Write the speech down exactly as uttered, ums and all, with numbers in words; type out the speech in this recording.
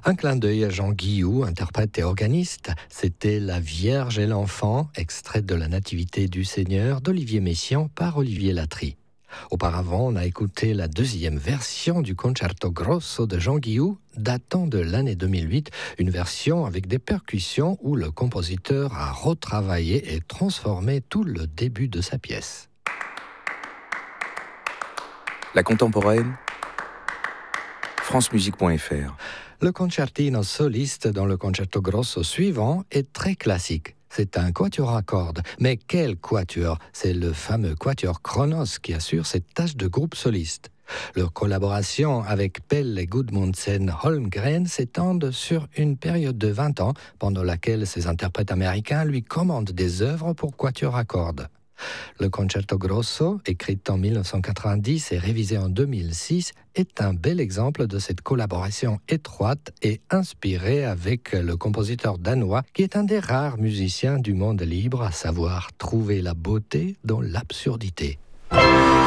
Un clin d'œil à Jean Guillou, interprète et organiste. C'était La Vierge et l'Enfant, extrait de la Nativité du Seigneur d'Olivier Messiaen par Olivier Latry. Auparavant, on a écouté la deuxième version du Concerto Grosso de Jean Guillou, datant de l'année deux mille huit, une version avec des percussions où le compositeur a retravaillé et transformé tout le début de sa pièce. La contemporaine, francemusique point f r. Le concertino soliste dans le concerto grosso suivant est très classique. C'est un quatuor à cordes. Mais quel quatuor? C'est le fameux quatuor Kronos qui assure cette tâche de groupe soliste. Leur collaboration avec Pelle Gudmundsen Holmgren s'étendent sur une période de vingt ans, pendant laquelle ces interprètes américains lui commandent des œuvres pour quatuor à cordes. Le Concerto Grosso, écrit en dix-neuf cent quatre-vingt-dix et révisé en deux mille six, est un bel exemple de cette collaboration étroite et inspirée avec le compositeur danois, qui est un des rares musiciens du monde libre à savoir trouver la beauté dans l'absurdité.